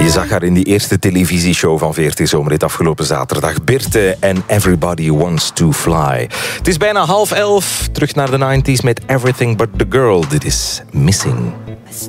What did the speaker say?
Je zag haar in die eerste televisieshow van VRT Zomerhit afgelopen zaterdag. Birte en Everybody Wants to Fly. Het is bijna 10:30. Terug naar de 90s met Everything But The Girl. Dit is Missing.